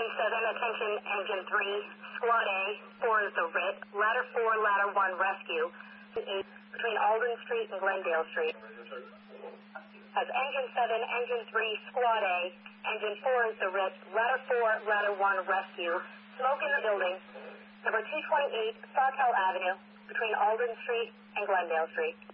Engine 7, attention, Engine 3, Squad A, 4 is the RIT, Ladder 4, Ladder 1 rescue, between Alden Street and Glendale Street. As Engine 7, Engine 3, Squad A, Engine 4 is the RIT, Ladder 4, Ladder 1 rescue, smoke in the building, number 228 Sawtell Avenue, between Alden Street and Glendale Street.